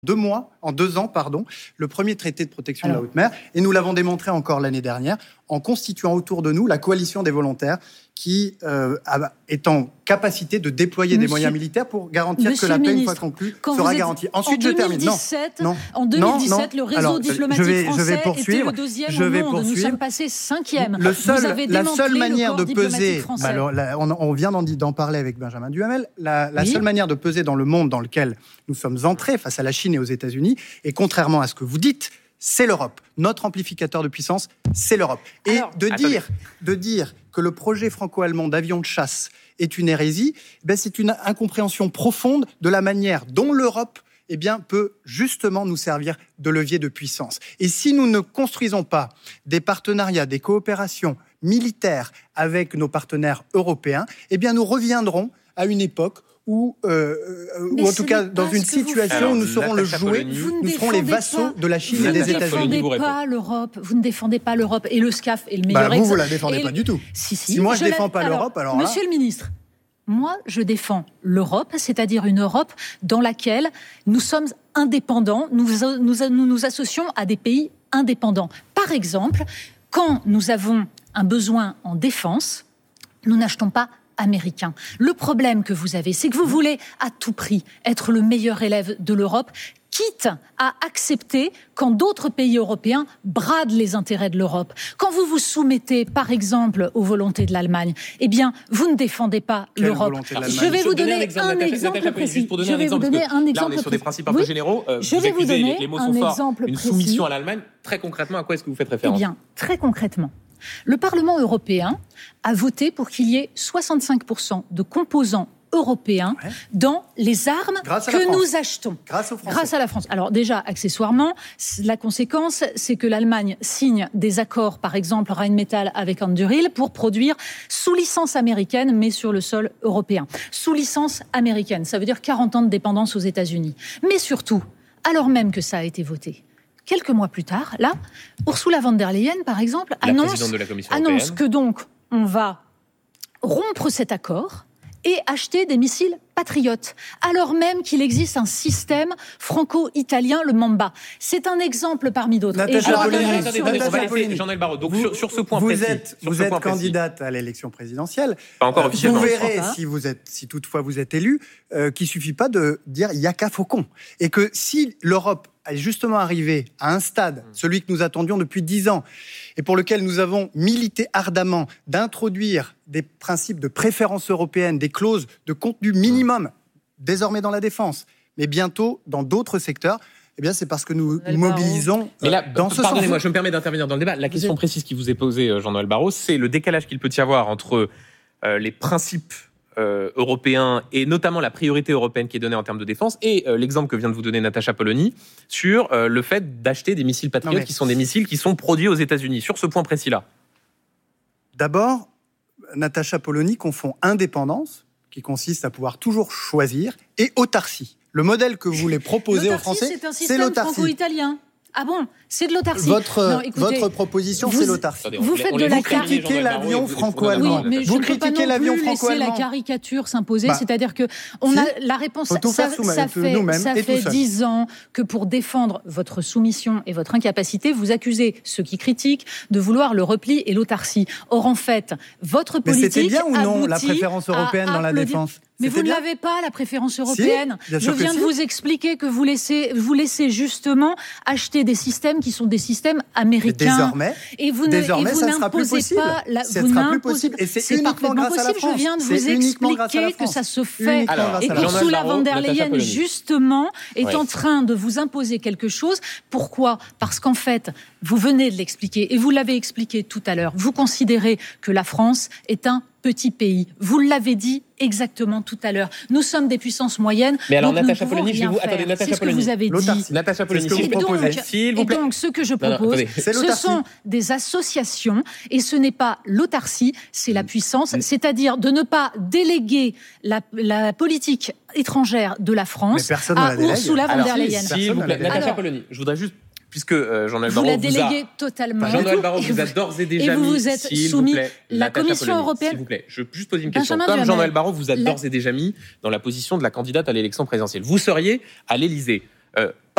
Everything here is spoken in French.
En 2 ans, le premier traité de protection de la haute mer. Et nous l'avons démontré encore l'année dernière en constituant autour de nous la coalition des volontaires qui est en capacité de déployer des moyens militaires pour garantir que la paix, une fois conclue, sera garantie. Ensuite, je termine. En 2017, le réseau diplomatique français était le deuxième au monde. Nous sommes passés 5e. La seule manière de peser, on vient d'en parler avec Benjamin Duhamel, la seule manière de peser dans le monde dans lequel nous sommes entrés face à la Chine et aux États-Unis, et contrairement à ce que vous dites, c'est l'Europe. Notre amplificateur de puissance, c'est l'Europe. Et de dire que le projet franco-allemand d'avion de chasse est une hérésie, c'est une incompréhension profonde de la manière dont l'Europe peut justement nous servir de levier de puissance. Et si nous ne construisons pas des partenariats, des coopérations militaires avec nos partenaires européens, nous reviendrons à une époque ou en tout cas dans une situation où nous serons le jouet, nous serons les vassaux de la Chine et des États-Unis. Vous ne défendez pas l'Europe, et le SCAF est le meilleur exemple. Vous la défendez pas du tout. Si moi je défends pas l'Europe, alors là... Monsieur le ministre, moi je défends l'Europe, c'est-à-dire une Europe dans laquelle nous sommes indépendants, nous nous associons à des pays indépendants. Par exemple, quand nous avons un besoin en défense, nous n'achetons pas américain. Le problème que vous avez, c'est que vous voulez à tout prix être le meilleur élève de l'Europe, quitte à accepter quand d'autres pays européens bradent les intérêts de l'Europe. Quand vous vous soumettez, par exemple, aux volontés de l'Allemagne, vous ne défendez pas l'Europe. Je vais vous donner un exemple précis. Je vais vous donner un exemple. Là, on est sur des principes un peu généraux. Je vais vous donner les mots sont forts. Une soumission à l'Allemagne. Très concrètement, à quoi est-ce que vous faites référence ? Très concrètement, le Parlement européen a voté pour qu'il y ait 65% de composants européens dans les armes que nous achetons. Grâce à la France. Alors déjà, accessoirement, la conséquence, c'est que l'Allemagne signe des accords, par exemple Rheinmetall avec Anduril, pour produire sous licence américaine, mais sur le sol européen. Sous licence américaine, ça veut dire 40 ans de dépendance aux États-Unis. Mais surtout, alors même que ça a été voté, quelques mois plus tard, là, Ursula von der Leyen, par exemple, annonce que donc on va rompre cet accord et acheter des missiles patriotes, alors même qu'il existe un système franco-italien, le Mamba. C'est un exemple parmi d'autres. Jean-Noël Barrot, donc sur ce point vous êtes candidate à l'élection présidentielle. Pas encore officiellement. Vous verrez, si toutefois vous êtes élu, qu'il ne suffit pas de dire « il n'y a qu'à Faucon ». Et que si l'Europe est justement arrivée à un stade, celui que nous attendions depuis 10 ans, et pour lequel nous avons milité ardemment d'introduire des principes de préférence européenne, des clauses de contenu minimum, désormais dans la défense, mais bientôt dans d'autres secteurs, c'est parce que nous mobilisons dans ce sens. Pardonnez-moi, je me permets d'intervenir dans le débat. La question précise qui vous est posée, Jean-Noël Barrot, c'est le décalage qu'il peut y avoir entre les principes européens et notamment la priorité européenne qui est donnée en termes de défense et l'exemple que vient de vous donner Natacha Polony sur le fait d'acheter des missiles patriotes qui sont des missiles qui sont produits aux États-Unis. Sur ce point précis-là. D'abord, Natacha Polony confond indépendance, qui consiste à pouvoir toujours choisir, et autarcie. Le modèle que vous voulez proposer aux Français, c'est un système franco-italien. Ah bon, c'est de l'autarcie. Votre proposition, c'est l'autarcie. Vous faites de la Vous critiquez l'avion franco-allemand. Oui, mais vous critiquez l'avion franco-allemand. Laisser la caricature s'imposer, c'est-à-dire que la réponse. Ça fait 10 ans que pour défendre votre soumission et votre incapacité, vous accusez ceux qui critiquent de vouloir le repli et l'autarcie. Or, en fait, votre politique. Mais c'était bien ou non la préférence européenne dans la défense? Mais vous ne l'avez pas, la préférence européenne. Je viens de vous expliquer que vous laissez justement acheter des systèmes qui sont des systèmes américains. Désormais, ça ne sera plus possible. Et c'est uniquement grâce à la France. Je viens de vous expliquer que ça se fait. Et qu'Ursula von der Leyen, justement, est en train de vous imposer quelque chose. Pourquoi ? Parce qu'en fait, vous venez de l'expliquer, et vous l'avez expliqué tout à l'heure, vous considérez que la France est un petit pays. Vous l'avez dit exactement tout à l'heure. Nous sommes des puissances moyennes. Mais alors, Natacha Polony, c'est ce que vous avez dit. Natacha Polony, s'il vous plaît. Et donc, ce que je propose, ce sont des associations, et ce n'est pas l'autarcie, c'est la puissance, c'est-à-dire de ne pas déléguer la politique étrangère de la France à Ursula von der Leyen. S'il vous plaît, Natacha Polony, je voudrais juste puisque Jean-Noël Barrot vous la déléguez totalement. Jean-Noël Barrot vous a d'ores et déjà mis, vous vous êtes soumis la Commission européenne. S'il vous plaît, je veux juste poser une question. Comme Jean-Noël Barrot vous a d'ores et déjà mis dans la position de la candidate à l'élection présidentielle, vous seriez à l'Élysée.